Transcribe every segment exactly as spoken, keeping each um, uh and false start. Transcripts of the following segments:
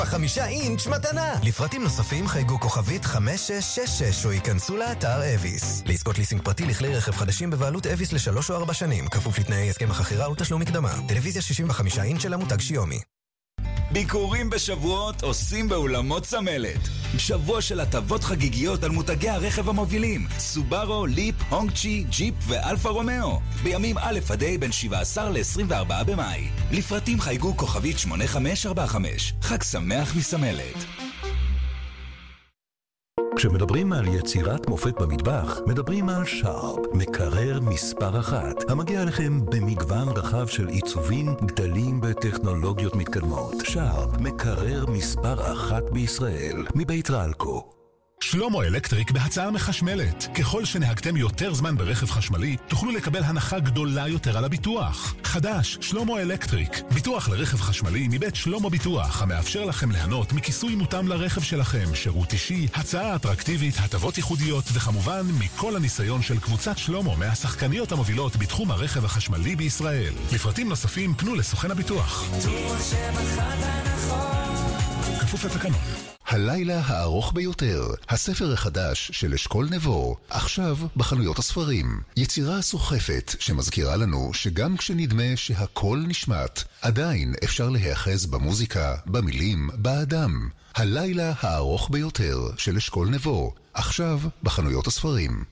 בחמישה אינץ' מתנה. לפרטים נוספים חייגו כוכבית חמש שש שש שש או ייכנסו לאתר אביס. לזכות ליסינג פרטי לכלי רכב חדשים בבעלות אביס לשלוש או ארבע שנים, כפוף לתנאי הסכם החכירה ותשלום מקדמה. טלוויזיה שישים וחמישה אינץ' של המותג שיומי. ביקורים בשבועות עושים באולמות צמלת. שבוע של הטבות חגיגיות על מותגי הרכב המובילים סובארו, ליפ, הונגצ'י, ג'יפ ואלפה רומאו בימים א' עד ה' בין שבעה עשר ל-עשרים וארבעה במאי. לפרטים חייגו כוכבית שמונה חמש ארבע חמש. חג שמח מסמלת. כשמדברים על יצירת מופת במטבח, מדברים על שרפ, מקרר מספר אחת, המגיע לכם במגוון רחב של עיצובים, גדלים וטכנולוגיות מתקדמות. שרפ, מקרר מספר אחת בישראל, מבית רלקו. שלמה אלקטריק בהצעה מחשמלת. ככל שנהגתם יותר זמן ברכב חשמלי, תוכלו לקבל הנחה גדולה יותר על הביטוח. חדש, שלמה אלקטריק. ביטוח לרכב חשמלי מבית שלמה ביטוח, המאפשר לכם ליהנות מכיסוי מותאם לרכב שלכם, שירות אישי, הצעה אטרקטיבית, הטבות ייחודיות, וכמובן מכל הניסיון של קבוצת שלמה מהשחקניות המובילות בתחום הרכב החשמלי בישראל. לפרטים נוספים פנו לסוכן הביטוח. כפוף לתקנון. הלילה הארוך ביותר, הספר החדש של אשכול נבו, עכשיו בחנויות הספרים. יצירה סוחפת שמזכירה לנו שגם כשנדמה שהכל נשמט, עדיין אפשר להיאחז במוזיקה, במילים, באדם. הלילה הארוך ביותר של אשכול נבו, עכשיו בחנויות הספרים.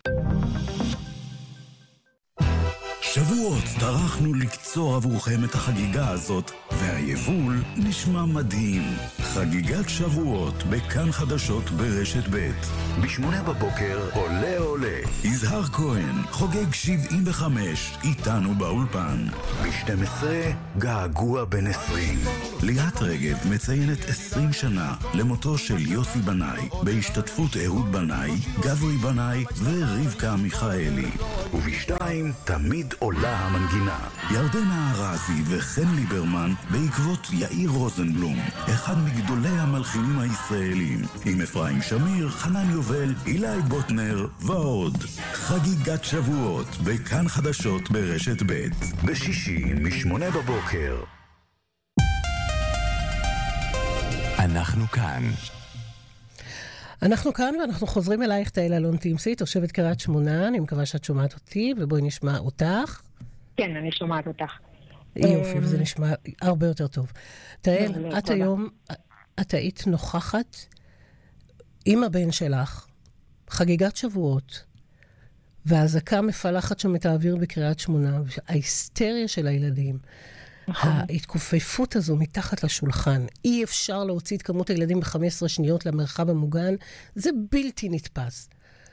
שבועות טרחנו לקצור עבורכם את החגיגה הזאת, והיבול נשמע מדהים. חגיגת שבועות בכאן חדשות ברשת ב'. בשמונה בבוקר עולה עולה. יזהר כהן חוגג שבעים וחמש איתנו באולפן. ב-שתים עשרה געגוע בן עשרים. ליאת רגב מציינת עשרים שנה למותו של יוסי בנאי, בהשתתפות אהוד בנאי, גברי בנאי ורבקה מיכאלי. ובשתיים תמיד עולה המנגינה. ירדנה ארזי וחן ליברמן בעקבות יאיר רוזנבלום, אחד מגדולי המלחינים הישראלים, עם אפרים שמיר, חנן יובל, אילי בוטנר ועוד. חגיגת שבועות בכאן חדשות ברשת ב' בשישי משמונה בבוקר. אנחנו כאן. אנחנו כאן ואנחנו חוזרים אלייך, תהל אלון תמסי, תושבת קריית שמונה, אני מקווה שאת שומעת אותי, ובואי נשמע אותך. כן, אני שומעת אותך. יופי, וזה נשמע הרבה יותר טוב. תהל, את היום, את היית נוכחת עם הבן שלך, חגיגת שבועות, והזעקה מפלחת שם את האוויר בקריית שמונה, ההיסטריה של הילדים, ההתכופפות הזו מתחת לשולחן, אי אפשר להוציא את כמות הילדים ב-חמש עשרה שניות למרחב המוגן, זה בלתי נתפס.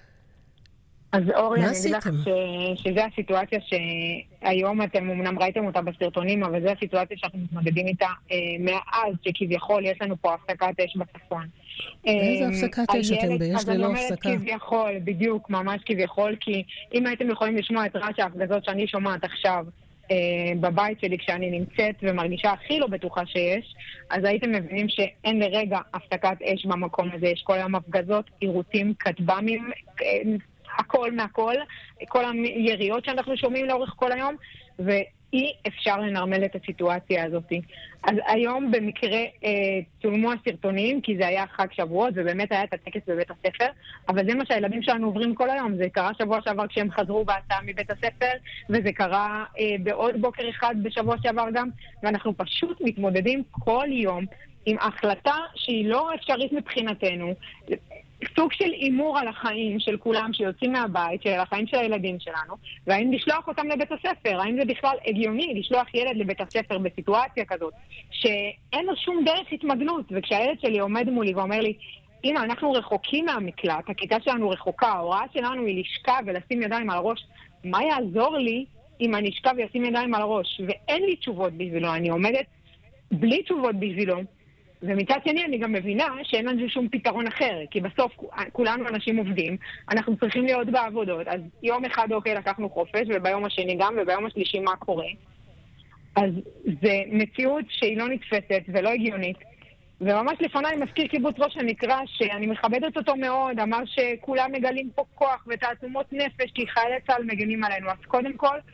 אז אורי, אני אגיד לך שזו הסיטואציה שהיום אתם אמנם ראיתם אותה בסרטונים, אבל זו הסיטואציה שאנחנו מתמודדים איתה מאז שכביכול יש לנו פה הפסקת אש בצפון. איזה הפסקת אש אתם ביש ללא הפסקה? אז אני אומרת כביכול, בדיוק, ממש כביכול, כי אם הייתם יכולים לשמוע את רעש ההפגזות שאני שומעת עכשיו בבית שלי כשאני נמצאת ומרגישה הכי לא בטוחה שיש, אז הייתם מבינים שאין לרגע הפסקת אש במקום הזה. יש כל היום הפגזות, עירותים, כטב"מים, הכל מהכל, כל היריות שאנחנו שומעים לאורך כל היום, ואי אפשר לנרמל את הסיטואציה הזאת. אז היום במקרה אה, צולמו הסרטונים, כי זה היה חג שבועות, ובאמת היה את הטקס בבית הספר, אבל זה מה שהילדים שלנו עוברים כל היום. זה קרה שבוע שעבר כשהם חזרו בהסעה מבית הספר, וזה קרה אה, בעוד בוקר אחד בשבוע שעבר גם, ואנחנו פשוט מתמודדים כל יום עם החלטה שהיא לא אפשרית מבחינתנו, סוג של אימור על החיים של כולם שיוצאים מהבית, של החיים של הילדים שלנו, והאם לשלוח אותם לבית הספר, האם זה בכלל הגיוני לשלוח ילד לבית הספר בסיטואציה כזאת, שאין לו שום דרך התמגנות, וכשהילד שלי עומד מולי ואומר לי, אמא, אנחנו רחוקים מהמקלט, הכיתה שלנו רחוקה, ההוראה שלנו היא לשכב ולשים ידיים על הראש, מה יעזור לי אם אני אשכב וישים ידיים על הראש? ואין לי תשובות בשבילו, אני עומדת בלי תשובות בשבילו, ומצד שני אני גם מבינה שאין לנו שום פתרון אחר, כי בסוף כולנו אנשים עובדים, אנחנו צריכים להיות בעבודות, אז יום אחד אוקיי לקחנו חופש, וביום השני גם, וביום השלישי מה קורה. אז זה מציאות שהיא לא נתפסת ולא הגיונית, וממש לפניי מזכיר קיבוץ ראש הנקרא, שאני מכבדת אותו מאוד, אמר שכולם מגלים פה כוח ותעצומות נפש, כי חיילי צה"ל מגנים עלינו. אז קודם כל,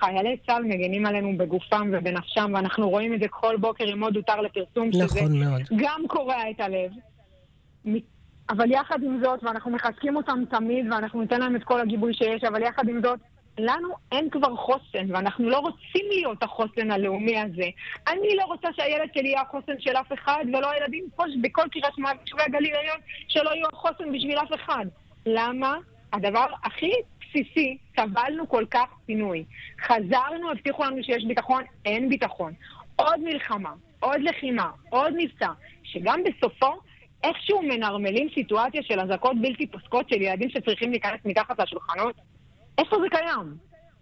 חיילי צה"ל מגנים עלינו בגופם ובנפשם, ואנחנו רואים את זה כל בוקר עם עוד הותר לפרסום, נכון שזה מאוד. גם קורע את הלב. אבל יחד עם זאת, ואנחנו מחזקים אותם תמיד, ואנחנו ניתן להם את כל הגיבוי שיש, אבל יחד עם זאת, לנו אין כבר חוסן, ואנחנו לא רוצים להיות החוסן הלאומי הזה. אני לא רוצה שהילד שלי יהיה החוסן של אף אחד, ולא הילדים פה בכל קריית שמונה ויישובי הגליל העליון שלא יהיו החוסן בשביל אף אחד. למה? הדבר הכי בסיסי, סבלנו כל כך פינוי. חזרנו, הבטיחו לנו שיש ביטחון, אין ביטחון. עוד מלחמה, עוד לחימה, עוד מבצע, שגם בסופו איכשהו מנרמלים סיטואציה של הזעקות בלתי פוסקות של ילדים שצריכים להיכנס מתחת לשולחנות. איפה זה קיים?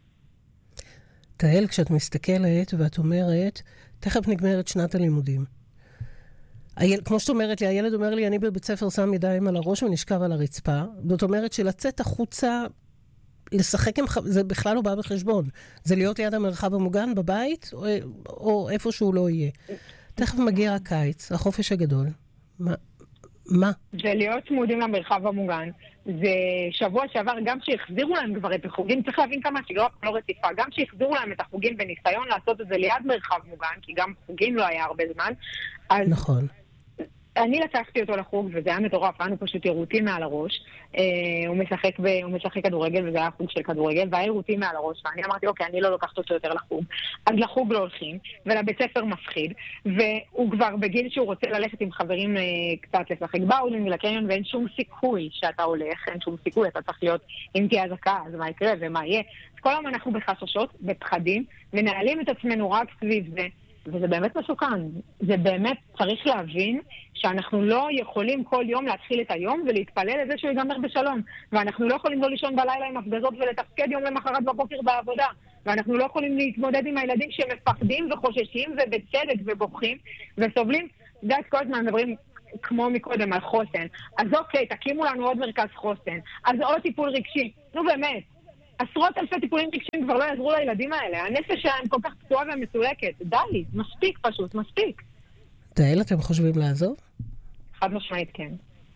תהל, כשאת מסתכלת ואת אומרת, תכף נגמרת שנת הלימודים. היל, כמו שאת אומרת לי, הילד אומר לי, אני בבית ספר שם ידיים על הראש ונשכב על הרצפה. זאת אומרת שלצאת החוצה, לשחק עם, זה בכלל לא בא בחשבון. זה להיות ליד המרחב המוגן בבית, או, או איפה שהוא לא יהיה. תכף מגיע הקיץ, החופש הגדול. מה? מה? זה להיות צמודים למרחב המוגן. זה שבוע שעבר, גם שהחזירו להם כבר את החוגים, צריך להבין כמה שגרה לא רציפה, גם שהחזירו להם את החוגים בניסיון לעשות את זה ליד מרחב מוגן, כי גם חוגים לא היה הרבה זמן. אז נכון. אני לקחתי אותו לחוג, וזה היה מטורף, היינו פשוט ירוטים מעל הראש. אה, הוא משחק ב, הוא משחק כדורגל, וזה היה חוג של כדורגל, והיה ירוטים מעל הראש, ואני אמרתי, אוקיי, אני לא לוקחת אותו יותר לחוג. אז לחוג לא הולכים, ולבית ספר מפחיד, והוא כבר בגיל שהוא רוצה ללכת עם חברים אה, קצת לשחק באולינג ולקניון, ואין שום סיכוי שאתה הולך, אין שום סיכוי, אתה צריך להיות, אם תהיה אזעקה, אז מה יקרה ומה יהיה. אז כל היום אנחנו בחששות, בפחדים, ונעלים את עצמנו רק סביב זה. וזה באמת מסוכן. זה באמת צריך להבין שאנחנו לא יכולים כל יום להתחיל את היום ולהתפלל לזה שהוא ייגמר בשלום. ואנחנו לא יכולים לא לישון בלילה עם הפגזות ולתפקד יום למחרת בבוקר בעבודה. ואנחנו לא יכולים להתמודד עם הילדים שמפחדים וחוששים ובצדק ובוכים וסובלים. זה כל הזמן מדברים כמו מקודם על חוסן. אז אוקיי, תקימו לנו עוד מרכז חוסן. אז עוד טיפול רגשי. נו באמת. עשרות אלפי טיפולים רגשיים כבר לא יעזרו לילדים האלה. הנפש שלהם כל כך פצועה ומסולקת. די, מספיק פשוט, מספיק. תהל, אתם חושבים לעזוב? חד משמעית כן.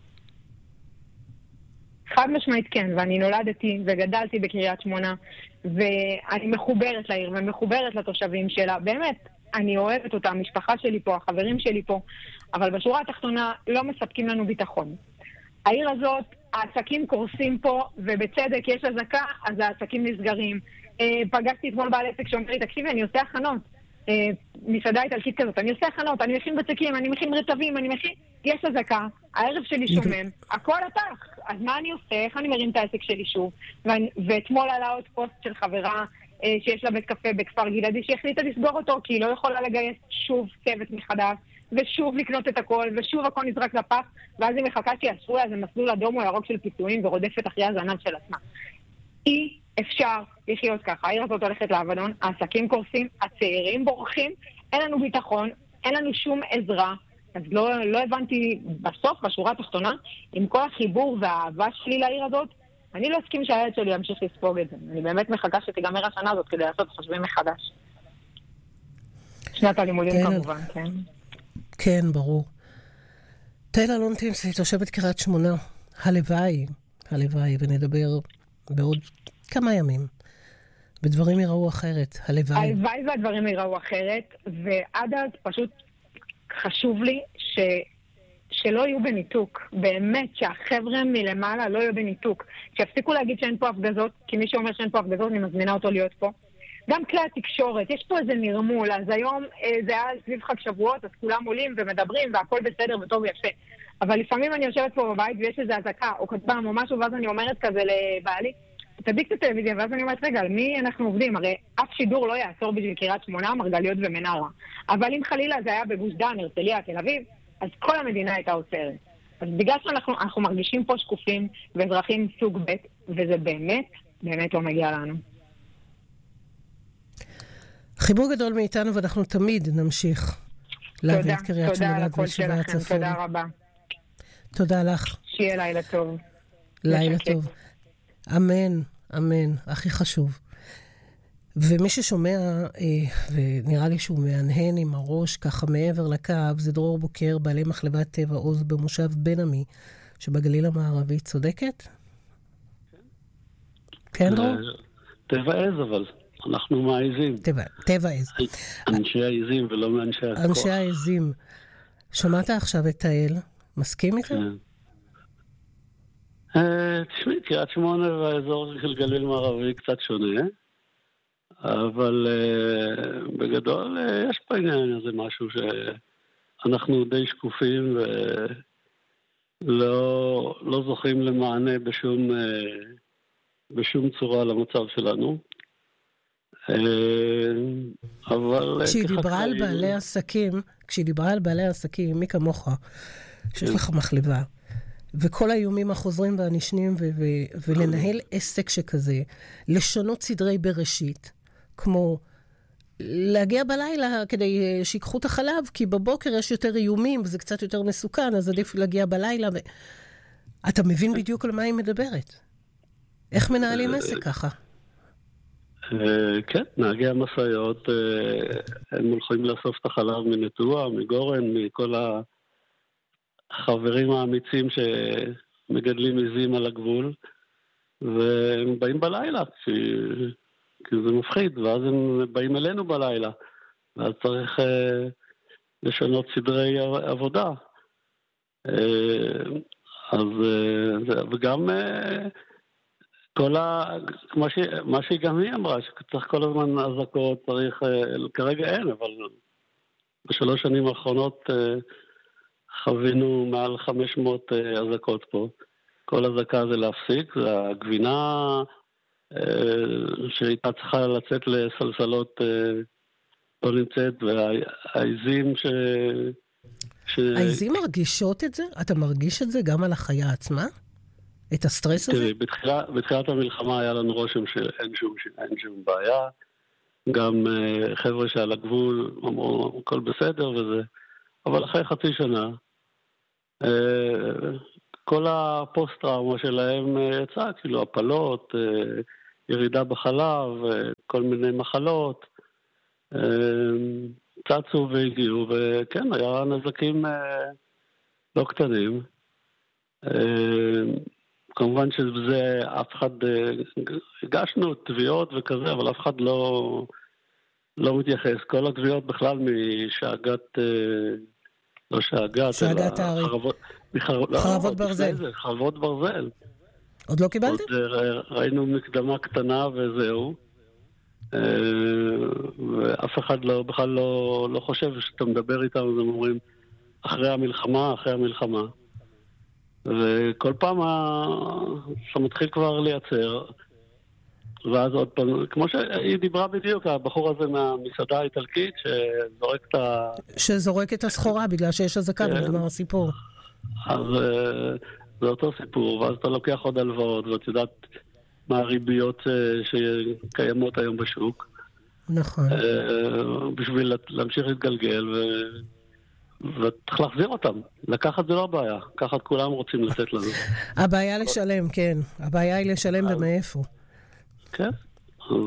חד משמעית כן, ואני נולדתי וגדלתי בקריית שמונה, ואני מחוברת לעיר ומחוברת לתושבים שלה. באמת, אני אוהבת אותה, המשפחה שלי פה, החברים שלי פה, אבל בשורה התחתונה לא מספקים לנו ביטחון. העיר הזאת, העסקים קורסים פה, ובצדק יש אזעקה, אז העסקים נסגרים. אה, פגשתי אתמול בעל עסק שאומר לי, תקשיבי, אני עושה הכנות. אה, מסעדה איטלקית כזאת, אני עושה הכנות, אני מכין בצקים, אני מכין רטבים, אני מכין... יש אזעקה, הערב שלי שומם, הכל עתך. אז מה אני עושה? איך אני מרים את העסק שלי שוב? ואני, ואתמול עלה עוד פוסט של חברה אה, שיש לה בית קפה בכפר גלעדי, שהחליטה לסגור אותו, כי היא לא יכולה לגייס שוב צוות מחדש. ושוב לקנות את הכל, ושוב הכל נזרק לפח, ואז היא מחכה שיעשו איזה מסלול אדום או ירוק של פיצויים, ורודפת אחרי הזנב של עצמה. אי אפשר לחיות ככה. העיר הזאת הולכת לאבדון, העסקים קורסים, הצעירים בורחים, אין לנו ביטחון, אין לנו שום עזרה. אז לא, לא הבנתי בסוף, בשורה התחתונה, עם כל החיבור והאהבה שלי לעיר הזאת, אני לא אסכים שהילד שלי ימשיך לספוג את זה. אני באמת מחכה שתיגמר השנה הזאת כדי לעשות חושבים מחדש. שנת הלימודים כמובן, כן. כן, ברור. תהל אלון-טילסקי, תושבת קריית שמונה. הלוואי, הלוואי, ונדבר בעוד כמה ימים. בדברים יראו אחרת, הלוואי. הלוואי והדברים יראו אחרת, ועד אז פשוט חשוב לי ש... שלא יהיו בניתוק. באמת, שהחבר'ה מלמעלה לא יהיו בניתוק. שיפסיקו להגיד שאין פה הפגזות, כי מי שאומר שאין פה הפגזות, אני מזמינה אותו להיות פה. גם כלי התקשורת, יש פה איזה נרמול, אז היום זה היה סביב חג שבועות, אז כולם עולים ומדברים והכל בסדר וטוב ויפה. אבל לפעמים אני יושבת פה בבית ויש איזה הזעקה או כתבם או משהו, ואז אני אומרת כזה לבעלי, תדליק את הטלוויזיה, ואז אני אומרת, רגע, על מי אנחנו עובדים? הרי אף שידור לא יעצור בשביל קריית שמונה, מרגליות ומנרה. אבל אם חלילה זה היה בגוש דן, הרצליה, תל אביב, אז כל המדינה הייתה עוצרת. אז בגלל שאנחנו אנחנו מרגישים פה שקופים ואזרחים סוג ב', וזה באמת, באמת לא מגיע לנו. חיבור גדול מאיתנו, ואנחנו תמיד נמשיך להביא את קריית שמונה ויישובי הצפון. תודה רבה. תודה לך. שיהיה לילה טוב. לילה טוב. אמן, אמן, הכי חשוב. ומי ששומע, ונראה לי שהוא מהנהן עם הראש ככה מעבר לקו, זה דרור בוקר, בעלי מחלבת טבע עוז במושב בן עמי, שבגליל המערבי. צודקת? כן, דרור? טבע עז, אבל אנחנו מהעזים. טבע, טבע עז. אנשי העזים ולא מאנשי הכוח. אנשי העזים. שמעת עכשיו את תהל? מסכים איתה? כן. תשמעי, קריית שמונה והאזור של גליל מערבי קצת שונה, אבל בגדול יש בעניין הזה משהו שאנחנו די שקופים ולא לא זוכים למענה בשום, בשום צורה למצב שלנו. אבל כשהיא דיברה על בעלי עסקים, כשהיא דיברה על בעלי עסקים, מי כמוך, שיש לך מחלבה, וכל האיומים החוזרים והנשנים, ו- ו- ולנהל עסק שכזה, לשנות סדרי בראשית, כמו להגיע בלילה כדי שיקחו את החלב, כי בבוקר יש יותר איומים, וזה קצת יותר מסוכן, אז עדיף להגיע בלילה. ו... אתה מבין בדיוק על מה היא מדברת. איך מנהלים עסק ככה? כן, נהגי המשאיות, הם הולכים לאסוף את החלב מנטוע, מגורן, מכל החברים האמיצים שמגדלים עזים על הגבול, והם באים בלילה, כי, כי זה מפחיד, ואז הם באים אלינו בלילה, ואז צריך לשנות סדרי עבודה. אז, וגם כל ה... מה, ש... מה שהיא גם היא אמרה, שצריך כל הזמן הזקות, צריך... כרגע אין, אבל בשלוש שנים האחרונות חווינו מעל חמש מאות הזקות פה. כל הזקה זה להפסיק, זה הגבינה שהייתה צריכה לצאת לסלסלות לא נמצאת, והעזים ש... ש... העזים מרגישות את זה? אתה מרגיש את זה גם על החיה עצמה? את הסטרס הזה? תראי, בתחילה, בתחילת המלחמה היה לנו רושם שאין שום, אין שום בעיה. גם uh, חבר'ה שעל הגבול אמרו, הכל בסדר וזה. אבל אחרי חצי שנה, uh, כל הפוסט-טראומה שלהם uh, יצא, כאילו הפלות, uh, ירידה בחלב, uh, כל מיני מחלות, uh, צצו והגיעו, וכן, היה נזקים uh, לא קטנים. Uh, כמובן שזה אף אחד, הגשנו תביעות וכזה, אבל אף אחד לא, לא מתייחס. כל התביעות בכלל משאגת, לא שאגת, שאגת הארי. חרבות, מחר, חרבות לא, ברזל. זה, חרבות ברזל. עוד לא קיבלתם? עוד ראינו מקדמה קטנה וזהו. ואף אחד לא, בכלל לא, לא חושב שאתה מדבר איתם, אז הם אומרים, אחרי המלחמה, אחרי המלחמה. וכל פעם אתה מתחיל כבר לייצר, ואז עוד פעם, כמו שהיא דיברה בדיוק, הבחור הזה מהמסעדה האיטלקית שזורק את ה... שזורק את הסחורה בגלל שיש הזקה ונגמר הסיפור. אז זה אותו סיפור, ואז אתה לוקח עוד הלוואות, ואת יודעת מה הריביות שקיימות היום בשוק. נכון. בשביל להמשיך להתגלגל ו... וצריך להחזיר אותם. לקחת זה לא הבעיה. לקחת כולם רוצים לתת לנו. הבעיה לשלם, כן. הבעיה היא לשלם ומאיפה. כן. אז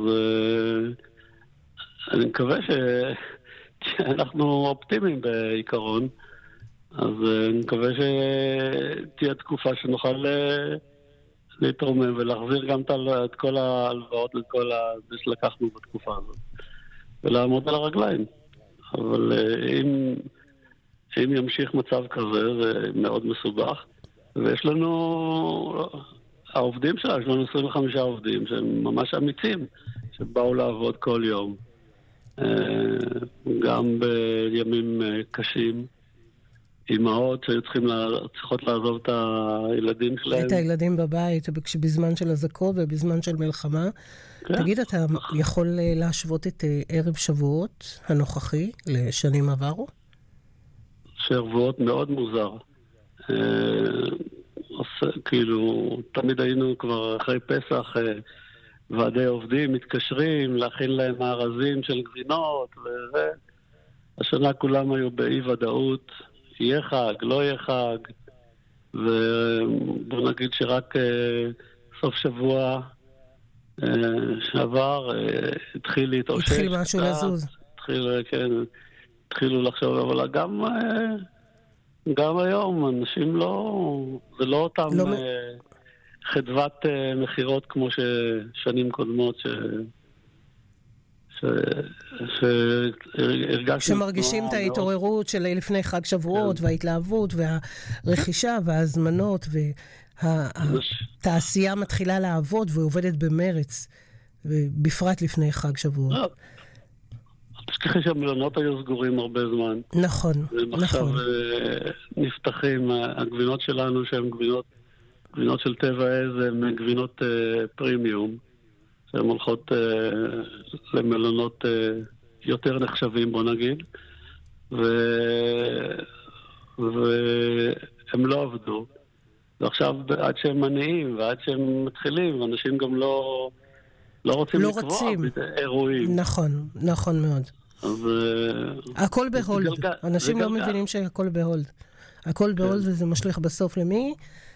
אני מקווה שאנחנו אופטימיים בעיקרון. אז אני מקווה שתהיה תקופה שנוכל להתרומם ולהחזיר גם את כל ההלוואות וכל זה שלקחנו בתקופה הזאת. ולעמוד על הרגליים. אבל אם... שאם ימשיך מצב כזה, זה מאוד מסובך. ויש לנו, העובדים שלה, יש לנו עשרים וחמישה עובדים, שהם ממש אמיצים, שבאו לעבוד כל יום. גם בימים קשים, אמהות שהיו צריכות לעזוב את הילדים שלהם. את הילדים בבית, בזמן של הזקות ובזמן של מלחמה. תגיד, אתה יכול להשוות את ערב שבועות הנוכחי לשנים עברו? שבועות מאוד מוזר. כאילו, תמיד היינו כבר אחרי פסח, ועדי עובדים מתקשרים, להכין להם מארזים של גבינות, וזה. השנה כולם היו באי ודאות, יהיה חג, לא יהיה חג, ובוא נגיד שרק סוף שבוע שעבר התחיל להתאושש. התחיל משהו לזוז. התחיל, כן, התחילו לחשוב, אבל גם, גם היום אנשים לא, זה לא אותם לא... חדוות מחירות כמו ששנים קודמות, ש... שהרגשתי... שמרגישים את ההתעוררות של לפני חג שבועות, וההתלהבות, והרכישה, וההזמנות, והתעשייה מתחילה לעבוד, והיא עובדת במרץ, בפרט לפני חג שבועות. תשכחי שהמלונות היו סגורים הרבה זמן. נכון, נכון. עכשיו נפתחים, הגבינות שלנו שהן גבינות, גבינות של טבע עז, הן גבינות פרימיום, שהן הולכות למלונות יותר נחשבים, בוא נגיד, והם לא עבדו. ועכשיו עד שהם מניעים ועד שהם מתחילים, אנשים גם לא... לא רוצים לא לקבוע רוצים. אירועים. נכון, נכון מאוד. אז... הכל בהולד. גלגל, אנשים לא גלגל. מבינים שהכל בהולד. הכל בהולד וזה משליך בסוף למי?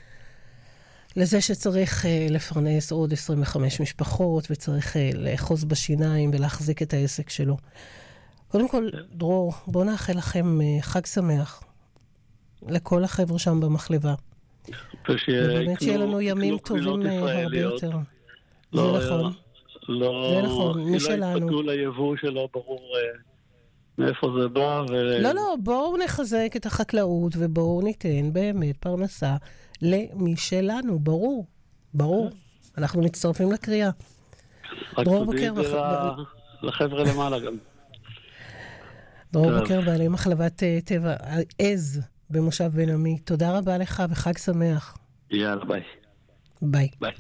לזה שצריך uh, לפרנס עוד עשרים וחמש משפחות, וצריך uh, לאחוז בשיניים ולהחזיק את העסק שלו. קודם כל, דרור, בואו נאחל לכם uh, חג שמח. לכל החבר'ה שם במחלבה. ובאמת שיהיה לנו ימים טובים הרבה יותר. זה נכון. לא, זה נכון, מי שלנו. לא התפתו ליבוא שלא ברור מאיפה זה בא. לא, לא, בואו נחזק את החקלאות, ובואו ניתן באמת פרנסה למי שלנו, ברור, ברור. אנחנו מצטרפים לקריאה. רק תודי את זה לחבר'ה למעלה גם. דרור בוקר, בעלי מחלבת טבע עז במושב בן עמי. תודה רבה לך וחג שמח. יאללה, ביי. ביי. ביי.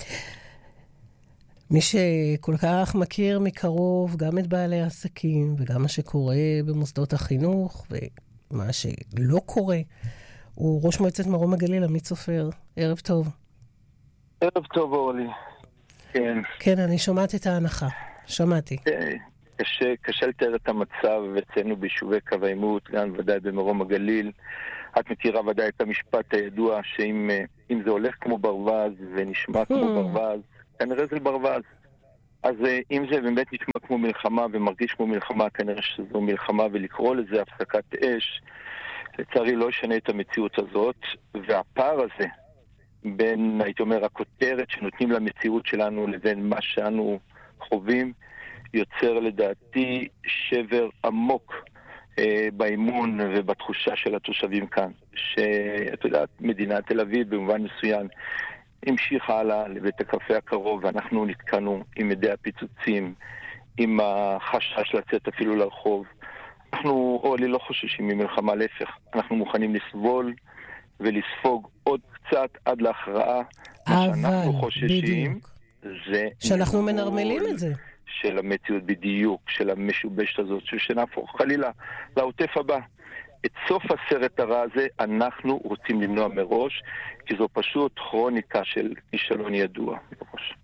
מי שכל כך מכיר מקרוב גם את בעלי העסקים וגם מה שקורה במוסדות החינוך ומה שלא קורה, הוא ראש מועצת מרום הגליל, עמית סופר. ערב טוב. ערב טוב, אורלי. כן. כן, אני שומעת את ההנחה. שמעתי. כן. קשה, קשה לתאר את המצב אצלנו ביישובי קו העימות, גם ודאי במרום הגליל. את מכירה ודאי את המשפט הידוע שאם אם זה הולך כמו ברווז ונשמע כמו ברווז, כנראה זה ברווז. אז אם זה באמת נשמע כמו מלחמה ומרגיש כמו מלחמה, כנראה שזו מלחמה, ולקרוא לזה הפסקת אש, לצערי לא ישנה את המציאות הזאת. והפער הזה בין, הייתי אומר, הכותרת שנותנים למציאות שלנו לבין מה שאנו חווים, יוצר לדעתי שבר עמוק אה, באימון ובתחושה של התושבים כאן. שאת יודעת, מדינת תל אביב במובן מסוים המשיכה הלאה לבית הקפה הקרוב, ואנחנו נתקענו עם ידי הפיצוצים, עם החשש לצאת אפילו לרחוב. אנחנו, אולי, לא חוששים ממלחמה, להפך. אנחנו מוכנים לסבול ולספוג עוד קצת עד להכרעה. מה שאנחנו חוששים, זה שאנחנו מנרמלים את זה. של המציאות בדיוק, של המשובשת הזאת, שנהפוך חלילה לעוטף הבא. את סוף הסרט הרע הזה אנחנו רוצים למנוע מראש, כי זו פשוט כרוניקה של כישלון ידוע מראש.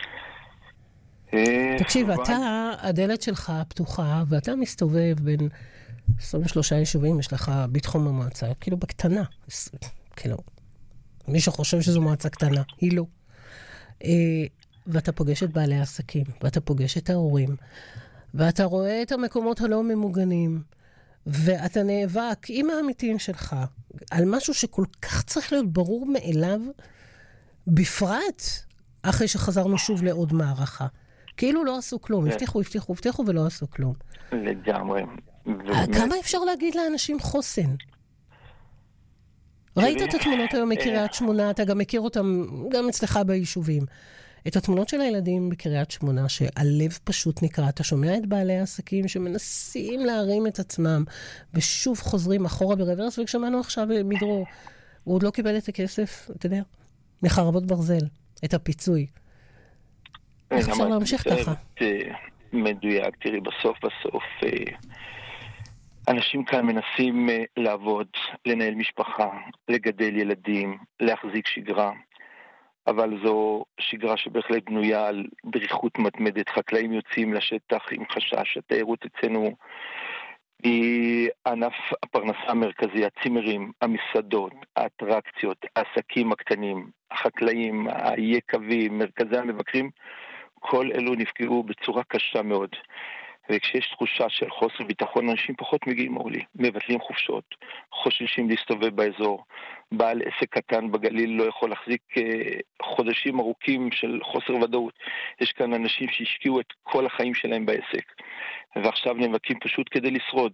תקשיב, אתה, הדלת שלך פתוחה, ואתה מסתובב בין עשרים ושלושה יישובים, יש לך בתחום המועצה, כאילו בקטנה, כאילו, מי שחושב שזו מועצה קטנה, היא לא. ואתה פוגש את בעלי העסקים, ואתה פוגש את ההורים, ואתה רואה את המקומות הלא ממוגנים, ואתה נאבק עם העמיתים שלך על משהו שכל כך צריך להיות ברור מאליו, בפרט אחרי שחזרנו שוב לעוד מערכה. כאילו לא עשו כלום, הבטיחו, הבטיחו, הבטיחו ולא עשו כלום. לגמרי. כמה אפשר להגיד לאנשים חוסן? ראית את התמונות היום מקריית שמונה, אתה גם מכיר אותם גם אצלך ביישובים. את התמונות של הילדים בקריית שמונה, שהלב פשוט נקרא, אתה שומע את בעלי העסקים שמנסים להרים את עצמם, ושוב חוזרים אחורה ברוורס, וכשמענו עכשיו מדרור, הוא עוד לא קיבל את הכסף, אתה יודע, מחרבות ברזל, את הפיצוי. איך אפשר להמשיך ככה? מדויק, תראי, בסוף בסוף, אנשים כאן מנסים לעבוד, לנהל משפחה, לגדל ילדים, להחזיק שגרה, אבל זו שגרה שבהחלט בנויה על בריחות מתמדת. חקלאים יוצאים לשטח עם חשש. התיירות אצלנו היא ענף הפרנסה המרכזי, הצימרים, המסעדות, האטרקציות, העסקים הקטנים, החקלאים, היקבים, מרכזי המבקרים, כל אלו נפגעו בצורה קשה מאוד. וכשיש תחושה של חוסר ביטחון, אנשים פחות מגיעים, אורלי, מבטלים חופשות, חוששים להסתובב באזור. בעל עסק קטן בגליל לא יכול להחזיק חודשים ארוכים של חוסר ודאות. יש כאן אנשים שהשקיעו את כל החיים שלהם בעסק. ועכשיו נאבקים פשוט כדי לשרוד.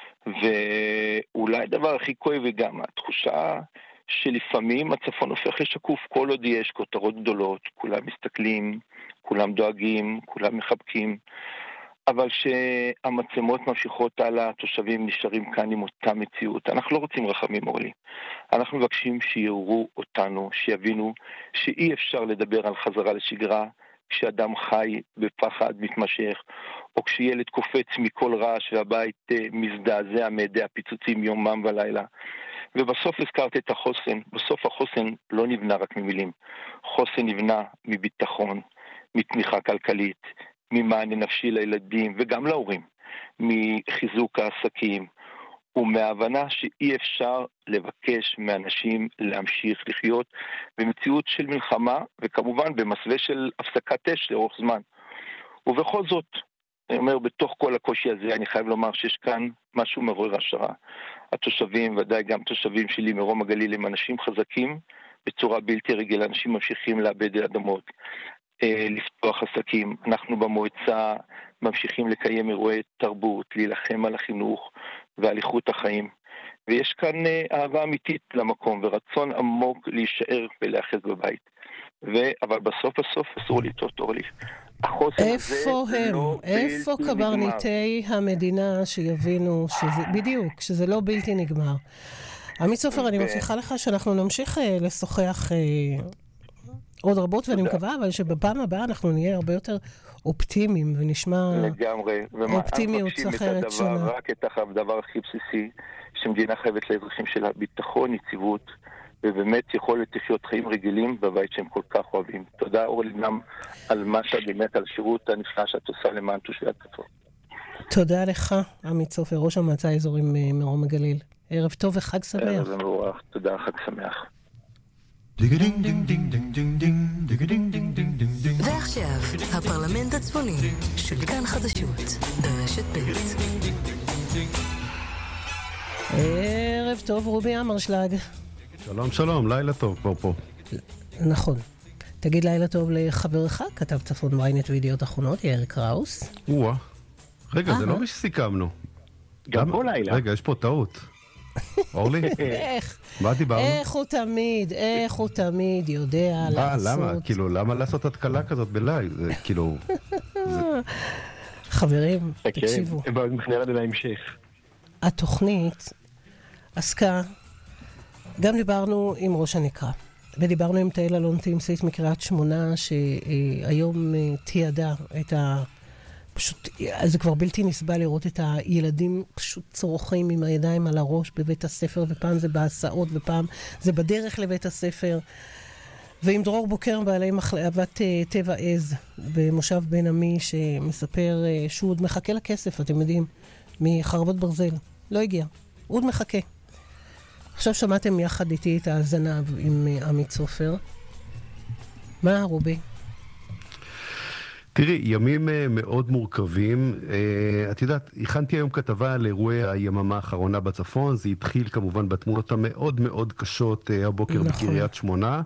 ואולי הדבר הכי כואב וגם התחושה שלפעמים הצפון הופך לשקוף, כל עוד יש כותרות גדולות, כולם מסתכלים, כולם דואגים, כולם מחבקים, אבל שהמצלמות ממשיכות על התושבים נשארים כאן עם אותה מציאות. אנחנו לא רוצים רחמים, אורלי. אנחנו מבקשים שיראו אותנו, שיבינו שאי אפשר לדבר על חזרה לשגרה כשאדם חי בפחד מתמשך, או כשילד קופץ מכל רעש והבית מזדעזע מידי הפיצוצים יומם ולילה. ובסוף הזכרת את החוסן. בסוף החוסן לא נבנה רק ממילים. חוסן נבנה מביטחון, מתמיכה כלכלית, ממענה נפשי לילדים וגם להורים, מחיזוק העסקים, ומההבנה שאי אפשר לבקש מאנשים להמשיך לחיות במציאות של מלחמה, וכמובן במסווה של הפסקת אש לאורך זמן. ובכל זאת, אני אומר, בתוך כל הקושי הזה, אני חייב לומר שיש כאן משהו מעורר השראה. התושבים, ודאי גם תושבים שלי מרום הגליל, הם אנשים חזקים בצורה בלתי רגילה, אנשים ממשיכים לאבד אדמות, לפתוח עסקים. אנחנו במועצה ממשיכים לקיים אירועי תרבות, להילחם על החינוך ועל איכות החיים. ויש כאן אהבה אמיתית למקום ורצון עמוק להישאר ולאחז בבית. ו... אבל בסוף בסוף אסור לטעות, אורלי. איפה הם? לא איפה קברניטי המדינה שיבינו שזה, בדיוק, שזה לא בלתי נגמר? עמית סופר, אני מבטיחה לך שאנחנו נמשיך לשוחח עוד רבות, ואני מקווה, אבל שבפעם הבאה אנחנו נהיה הרבה יותר אופטימיים, ונשמע אופטימיות אחרת שונה. רק את הדבר הכי בסיסי, שמדינה חייבת לאזרחים שלה ביטחון, יציבות, ובאמת יכולת לחיות חיים רגילים בבית שהם כל כך אוהבים. תודה אורלי גם על מה שאת באמת, על שירות הנפלא שאת עושה למען תושבי הצפון. תודה לך, עמית סופר, ראש המועצה האזורית מרום הגליל. ערב טוב וחג שמח. ערב מבורך, תודה, חג שמח. ועכשיו, הפרלמנט הצפוני של כאן חדשות, ברשת ב'. ערב טוב, רובי אמרשלג. שלום שלום, לילה טוב כבר פה. נכון. תגיד לילה טוב לחברך, כתב צפון ויינט וידיעות אחרונות, יאיר קראוס. וואה. רגע, זה לא מה שסיכמנו. גם פה לילה. רגע, יש פה טעות. אורלי? איך? מה דיברנו? איך הוא תמיד, איך הוא תמיד יודע לעשות. למה? כאילו, למה לעשות התקלה כזאת בלייב? זה כאילו... חברים, תקשיבו. נכנע עד להמשך. התוכנית עסקה, גם דיברנו עם ראש הנקרא, ודיברנו עם תהל אלון תמסית מקריית שמונה, שהיום תיעדה את ה... פשוט, זה כבר בלתי נסבל לראות את הילדים פשוט צורכים עם הידיים על הראש בבית הספר, ופעם זה בהסעות, ופעם זה בדרך לבית הספר. ועם דרור בוקר, בעלי מחלבת טבע עז, במושב בן עמי, שמספר שהוא עוד מחכה לכסף, אתם יודעים, מחרבות ברזל. לא הגיע, הוא עוד מחכה. עכשיו שמעתם יחד איתי את הזנב עם עמית סופר. מה, רובי? תראי, ימים מאוד מורכבים. את יודעת, הכנתי היום כתבה על אירועי היממה האחרונה בצפון. זה התחיל כמובן בתמונות המאוד מאוד קשות הבוקר נכון. בקריית שמונה.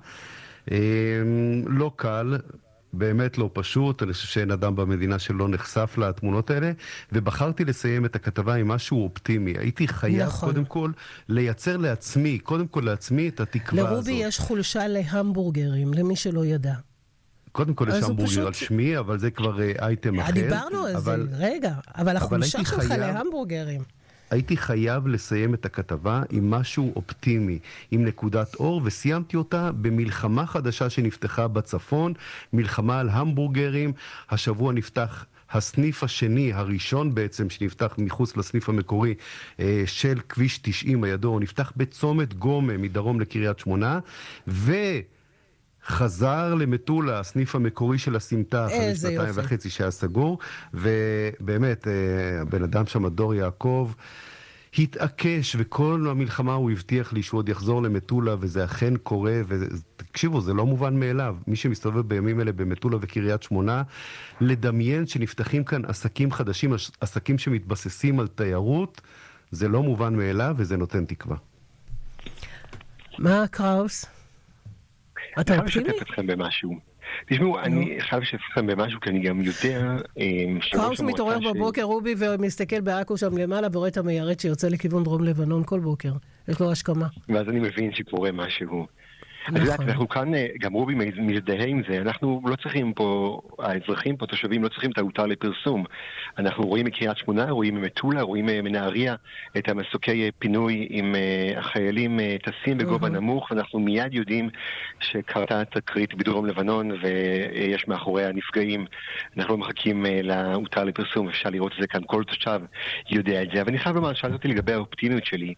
לא קל, באמת לא פשוט. אני חושב שאין אדם במדינה שלא נחשף לתמונות האלה. ובחרתי לסיים את הכתבה עם משהו אופטימי. הייתי חייב נכון. קודם כל לייצר לעצמי, קודם כל לעצמי את התקווה הזאת. לרובי יש חולשה להמבורגרים, למי שלא ידע. קודם כל יש המבורגר פשוט... על שמי, אבל זה כבר אייטם אחר. דיברנו על זה, רגע. אבל החולשה שלך חייב... להמבורגרים. הייתי חייב לסיים את הכתבה עם משהו אופטימי, עם נקודת אור, וסיימתי אותה במלחמה חדשה שנפתחה בצפון, מלחמה על המבורגרים. השבוע נפתח הסניף השני, הראשון בעצם, שנפתח מחוץ לסניף המקורי של כביש תשעים הידוע, נפתח בצומת גומה מדרום לקריית שמונה, ו... חזר למטולה, הסניף המקורי של הסמטה, אחרי שנתיים וחצי שהיה סגור, ובאמת, הבן אדם שם, דור יעקב, התעקש, וכל המלחמה הוא הבטיח לי שהוא עוד יחזור למטולה, וזה אכן קורה, ותקשיבו, זה לא מובן מאליו. מי שמסתובב בימים אלה במטולה וקריית שמונה, לדמיין שנפתחים כאן עסקים חדשים, עסקים שמתבססים על תיירות, זה לא מובן מאליו, וזה נותן תקווה. מה, קראוס? אני חייב לשתף אתכם במשהו. תשמעו, אני חייב לשתף במשהו, כי אני גם יודע... קראוס מתעורר בבוקר, רובי, ומסתכל בעכו שם למעלה, ורואה את המיירט שיוצא לכיוון דרום לבנון כל בוקר. יש לו השכמה. ואז אני מבין שקורה משהו. אז יודעת, אנחנו כאן, גם רובי מזדהה עם זה, אנחנו לא צריכים פה, האזרחים פה, תושבים, לא צריכים את ההותר לפרסום. אנחנו רואים מקריית שמונה, רואים ממטולה, רואים מנהריה, את המסוקי פינוי עם החיילים טסים בגובה נמוך, ואנחנו מיד יודעים שקרתה תקרית בדרום לבנון, ויש מאחוריה נפגעים. אנחנו לא מחכים להותר לפרסום, אפשר לראות את זה כאן, כל תושב יודע את זה. אבל אני חייב לומר, שאלת אותי לגבי האופטימיות שלי.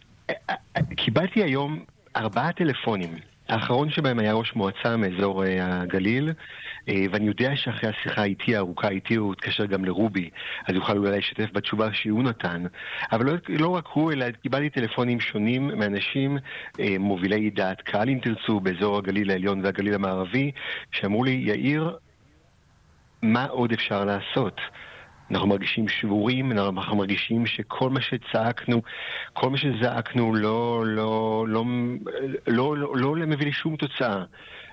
קיבלתי היום ארבעה טלפונים. האחרון שבהם היה ראש מועצה מאזור הגליל, ואני יודע שאחרי השיחה איתי, הארוכה איתי, הוא התקשר גם לרובי, אז יוכל אולי לשתף בתשובה שהוא נתן. אבל לא, לא רק הוא, אלא קיבלתי טלפונים שונים מאנשים מובילי דעת קהל, אם תרצו, באזור הגליל העליון והגליל המערבי, שאמרו לי, יאיר, מה עוד אפשר לעשות? אנחנו מרגישים שבורים, אנחנו מרגישים שכל מה שצעקנו, כל מה שזעקנו לא, לא, לא, לא, לא, לא מביא לי שום תוצאה.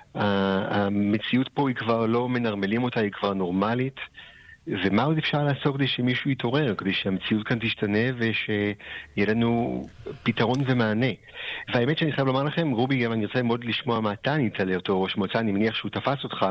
המציאות פה היא כבר לא מנרמלים אותה, היא כבר נורמלית. ומה עוד אפשר לעשות כדי שמישהו יתעורר, כדי שהמציאות כאן תשתנה ושיהיה לנו פתרון ומענה. והאמת שאני חייב לומר לכם, רובי, גם אני רוצה מאוד לשמוע מה אתה ענית לאותו ראש מועצה, אני מניח שהוא תפס אותך.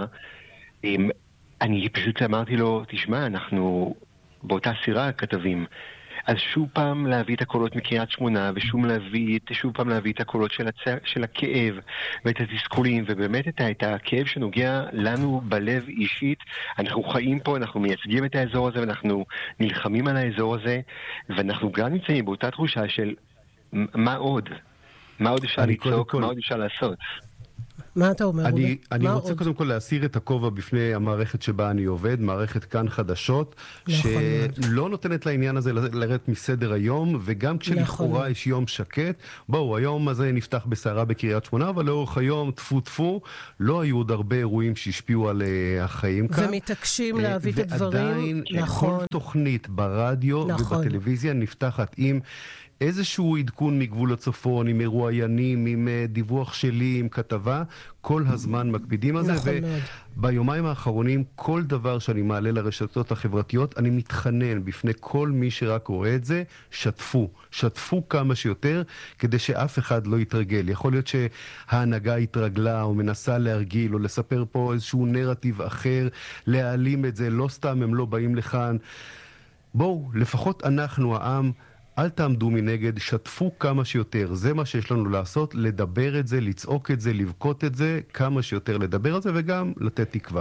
אני פשוט אמרתי לו, תשמע, אנחנו באותה סירה כתבים, אז שוב פעם להביא את הקולות מקריית שמונה, ושוב להביא, שוב פעם להביא את הקולות של, הצ... של הכאב, ואת התסכולים, ובאמת את, את הכאב שנוגע לנו בלב אישית. אנחנו חיים פה, אנחנו מייצגים את האזור הזה, ואנחנו נלחמים על האזור הזה, ואנחנו גם נמצאים באותה תחושה של מה עוד? מה עוד אפשר לצעוק? מה עוד אפשר לעשות? מה אתה אומר? אני, אני רוצה עוד? קודם כל להסיר את הכובע בפני המערכת שבה אני עובד, מערכת כאן חדשות, שלא נותנת לעניין הזה לרדת מסדר היום, וגם כשלכאורה יש יום שקט, בואו, היום הזה נפתח בסערה בקריית שמונה, אבל לאורך היום, תפו תפו, לא היו עוד הרבה אירועים שהשפיעו על uh, החיים כאן. ומתעקשים להביא את הדברים. ועדיין, נכון. כל תוכנית ברדיו נכון. ובטלוויזיה נפתחת עם איזשהו עדכון מגבול הצפון, עם אירועיינים, עם דיווח שלי, עם כתבה, כל הזמן מקפידים על זה. נכון מאוד. וביומיים האחרונים, כל דבר שאני מעלה לרשתות החברתיות, אני מתחנן בפני כל מי שרק רואה את זה, שתפו. שתפו כמה שיותר, כדי שאף אחד לא יתרגל. יכול להיות שההנהגה התרגלה, או מנסה להרגיל, או לספר פה איזשהו נרטיב אחר, להעלים את זה, לא סתם הם לא באים לכאן. בואו, לפחות אנחנו, העם, אל תעמדו מנגד, שתפו כמה שיותר. זה מה שיש לנו לעשות, לדבר את זה, לצעוק את זה, לבכות את זה, כמה שיותר לדבר על זה, וגם לתת תקווה.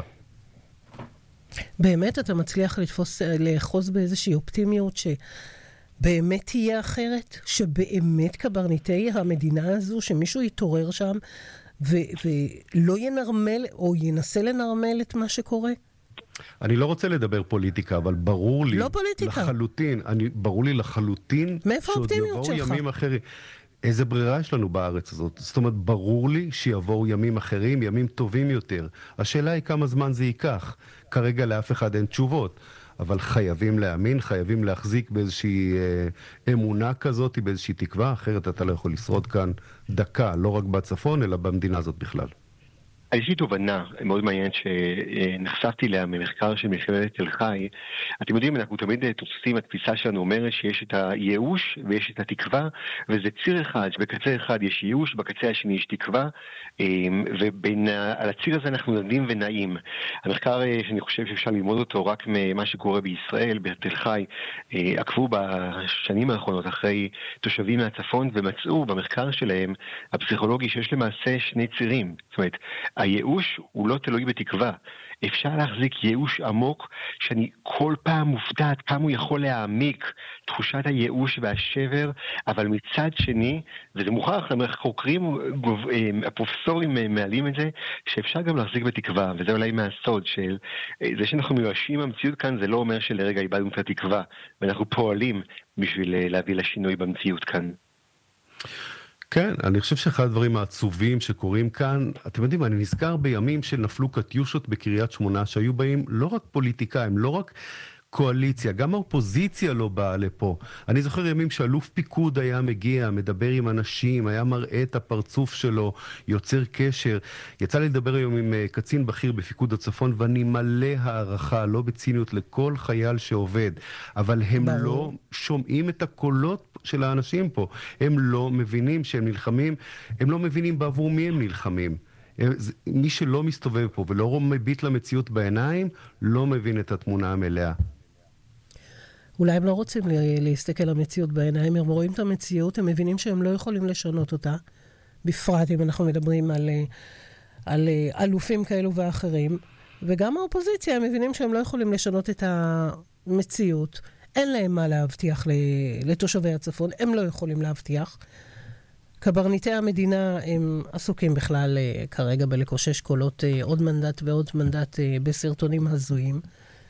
באמת אתה מצליח לתפוס, לאחוז באיזושהי אופטימיות שבאמת תהיה אחרת? שבאמת קברניטי המדינה הזו, שמישהו יתעורר שם ו- ולא ינרמל או ינסה לנרמל את מה שקורה? אני לא רוצה לדבר פוליטיקה, אבל ברור לי לא פוליטיקה. לחלוטין, אני, ברור לי לחלוטין מאיפה האופטימיות שלך? ימים אחרים. איזה ברירה יש לנו בארץ הזאת? זאת אומרת, ברור לי שיבואו ימים אחרים, ימים טובים יותר. השאלה היא כמה זמן זה ייקח. כרגע לאף אחד אין תשובות. אבל חייבים להאמין, חייבים להחזיק באיזושהי אה, אמונה כזאת, באיזושהי תקווה, אחרת אתה לא יכול לשרוד כאן דקה, לא רק בצפון, אלא במדינה הזאת בכלל. יש לי תובנה מאוד מעניינת שנחשפתי לה ממחקר של מכללת תל חי. אתם יודעים, אנחנו תמיד תופסים, התפיסה שלנו אומרת שיש את הייאוש ויש את התקווה, וזה ציר אחד, שבקצה אחד יש ייאוש, בקצה השני יש תקווה, ועל הציר הזה אנחנו נדים ונעים. המחקר שאני חושב שאפשר ללמוד אותו רק ממה שקורה בישראל, בתל חי, עקבו בשנים האחרונות אחרי תושבים מהצפון, ומצאו במחקר שלהם, הפסיכולוגי, שיש למעשה שני צירים. זאת אומרת, הייאוש הוא לא תלוי בתקווה. אפשר להחזיק ייאוש עמוק שאני כל פעם מופתעת כמה הוא יכול להעמיק תחושת הייאוש והשבר, אבל מצד שני, וזה מוכרח, חוקרים, הפרופסורים מעלים את זה, שאפשר גם להחזיק בתקווה, וזה אולי מהסוד של זה שאנחנו מיואשים המציאות כאן, זה לא אומר שלרגע איבדנו את התקווה, ואנחנו פועלים בשביל להביא לשינוי במציאות כאן. כן, אני חושב שאחד הדברים העצובים שקורים כאן, אתם יודעים, אני נזכר בימים שנפלו קטיושות בקריית שמונה, שהיו בהם לא רק פוליטיקאים, לא רק קואליציה, גם האופוזיציה לא באה לפה. אני זוכר ימים שאלוף פיקוד היה מגיע, מדבר עם אנשים, היה מראה את הפרצוף שלו, יוצר קשר. יצא לי לדבר היום עם קצין בכיר בפיקוד הצפון, ואני מלא הערכה, לא בציניות, לכל חייל שעובד. אבל הם ברור. לא שומעים את הקולות של האנשים פה. הם לא מבינים שהם נלחמים, הם לא מבינים בעבור מי הם נלחמים. מי שלא מסתובב פה ולא מביט למציאות בעיניים, לא מבין את התמונה המלאה. אולי הם לא רוצים להסתכל למציאות בעיניים, הם רואים את המציאות, הם מבינים שהם לא יכולים לשנות אותה, בפרט אם אנחנו מדברים על, על אלופים כאלו ואחרים, וגם האופוזיציה, הם מבינים שהם לא יכולים לשנות את המציאות, אין להם מה להבטיח לתושבי הצפון, הם לא יכולים להבטיח. קברניטי המדינה הם עסוקים בכלל כרגע בלקושש קולות עוד מנדט ועוד מנדט בסרטונים הזויים,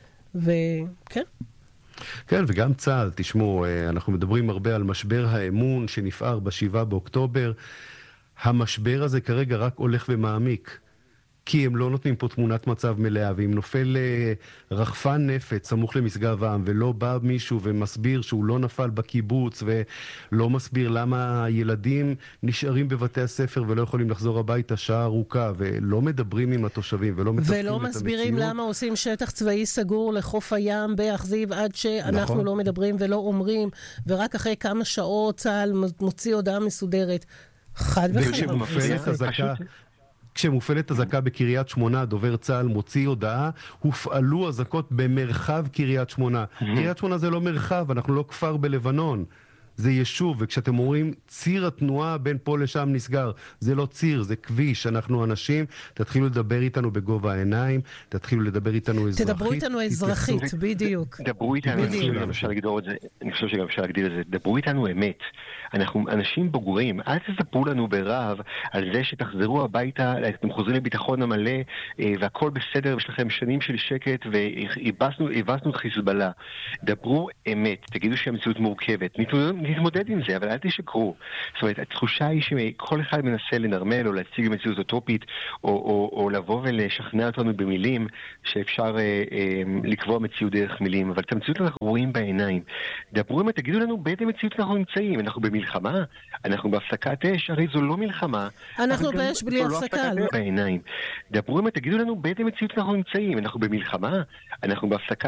וכן. כן, וגם צה"ל, תשמעו, אנחנו מדברים הרבה על משבר האמון שנפער בשבעה באוקטובר. המשבר הזה כרגע רק הולך ומעמיק, כי הם לא נותנים פה תמונת מצב מלאה, ואם נופל רחפן נפץ סמוך למסגב העם, ולא בא מישהו ומסביר שהוא לא נפל בקיבוץ, ולא מסביר למה הילדים נשארים בבתי הספר ולא יכולים לחזור הביתה שעה ארוכה, ולא מדברים עם התושבים, ולא מתפקים את המציאות. ולא מסבירים למה עושים שטח צבאי סגור לחוף הים באכזיב, עד שאנחנו נכון. לא מדברים ולא אומרים, ורק אחרי כמה שעות צה"ל מוציא הודעה מסודרת. חד וחד. כשמופעלת אזעקה בקריית שמונה, דובר צה"ל מוציא הודעה, הופעלו אזעקות במרחב קריית שמונה. קריית שמונה זה לא מרחב, אנחנו לא כפר בלבנון. זה יישוב, וכשאתם אומרים ציר התנועה בין פה לשם נסגר, זה לא ציר, זה כביש, אנחנו אנשים, תתחילו לדבר איתנו בגובה העיניים, תתחילו לדבר איתנו אזרחית. תדברו איתנו אזרחית, בדיוק. דברו איתנו, אני חושב שגם אפשר להגדיר את זה, אני חושב שגם אפשר להגדיר את זה, דברו איתנו אמת. אנחנו אנשים בוגרים, אל תספרו לנו ברב על זה שתחזרו הביתה, אתם חוזרים לביטחון המלא, והכל בסדר, ויש לכם שנים של שקט, והבסנו את חיזבאללה. דברו אמת, תגידו שהמציאות מורכבת. נתמודד עם זה, אבל אל תשקרו. זאת אומרת, התחושה היא שכל אחד מנסה לנרמל או להציג מציאות אוטופית, או, או, או לבוא ולשכנע אותנו במילים שאפשר אה, אה, לקבוע מציאות דרך מילים, אבל את המציאות אנחנו רואים בעיניים. דברו אם תגידו לנו באיזה מציאות אנחנו נמצאים. אנחנו במלחמה, אנחנו בהפסקת אש, הרי זו לא מלחמה. אנחנו באש בלי הפסקה. לא בעיניים. דברו אם תגידו לנו באיזה מציאות אנחנו נמצאים. אנחנו במלחמה, אנחנו בהפסקת